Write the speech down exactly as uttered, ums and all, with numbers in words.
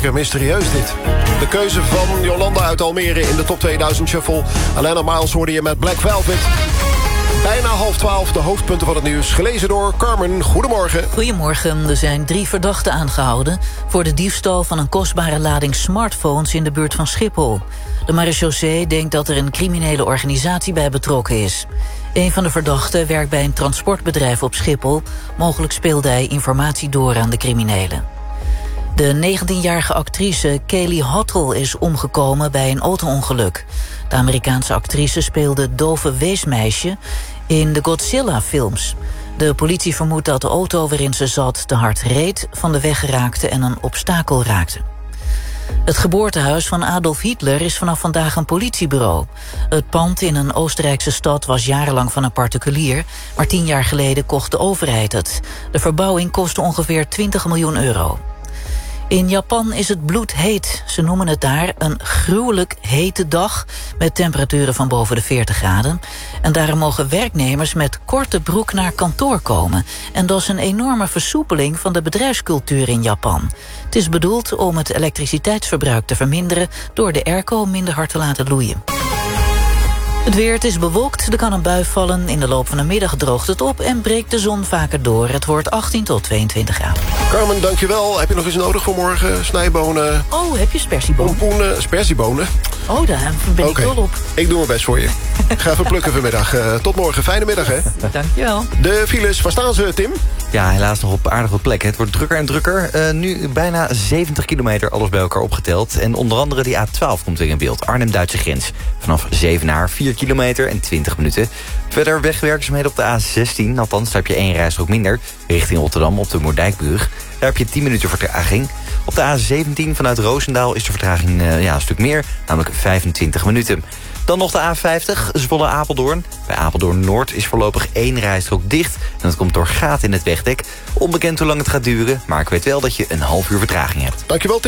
hartstikke mysterieus dit. De keuze van Jolanda uit Almere in de top tweeduizend shuffle. Alana Miles hoorde je met Black Velvet. Bijna half twaalf, de hoofdpunten van het nieuws. Gelezen door Carmen. Goedemorgen. Goedemorgen. Er zijn drie verdachten aangehouden voor de diefstal van een kostbare lading smartphones in de buurt van Schiphol. De marechaussee denkt dat er een criminele organisatie bij betrokken is. Een van de verdachten werkt bij een transportbedrijf op Schiphol. Mogelijk speelde hij informatie door aan de criminelen. De negentienjarige actrice Kaylee Hottle is omgekomen bij een auto-ongeluk. De Amerikaanse actrice speelde dove weesmeisje in de Godzilla-films. De politie vermoedt dat de auto waarin ze zat te hard reed, van de weg raakte en een obstakel raakte. Het geboortehuis van Adolf Hitler is vanaf vandaag een politiebureau. Het pand in een Oostenrijkse stad was jarenlang van een particulier, maar tien jaar geleden kocht de overheid het. De verbouwing kostte ongeveer twintig miljoen euro. In Japan is het bloedheet. Ze noemen het daar een gruwelijk hete dag met temperaturen van boven de veertig graden. En daarom mogen werknemers met korte broek naar kantoor komen. En dat is een enorme versoepeling van de bedrijfscultuur in Japan. Het is bedoeld om het elektriciteitsverbruik te verminderen door de airco minder hard te laten loeien. Het weer, het is bewolkt, er kan een bui vallen. In de loop van de middag droogt het op en breekt de zon vaker door. Het wordt achttien tot tweeëntwintig graden. Carmen, dankjewel. Heb je nog iets nodig voor morgen? Snijbonen? Oh, heb je spersiebonen? Pompoenen, spersiebonen? Oh, daar ben ik okay. dol op. Ik doe mijn best voor je. Ga even plukken vanmiddag. Uh, tot morgen. Fijne middag, hè? Dankjewel. De files, waar staan ze, Tim? Ja, helaas nog op aardige plekken. Het wordt drukker en drukker. Uh, nu bijna zeventig kilometer, alles bij elkaar opgeteld. En onder andere die A twaalf komt weer in beeld. Arnhem-Duitse grens. Vanaf Zevenaar, vier kilometer en twintig minuten. Verder wegwerkzaamheden op de A zestien. Althans, daar heb je één rijstrook minder. Richting Rotterdam op de Moerdijkbrug. Daar heb je tien minuten vertraging. Op de A zeventien vanuit Roosendaal is de vertraging uh, ja, een stuk meer. Namelijk vijfentwintig minuten. Dan nog de A vijftig, Zwolle-Apeldoorn. Bij Apeldoorn-Noord is voorlopig één rijstrook dicht. En dat komt door gaten in het wegdek. Onbekend hoe lang het gaat duren, maar ik weet wel dat je een half uur vertraging hebt. Dankjewel, Tim.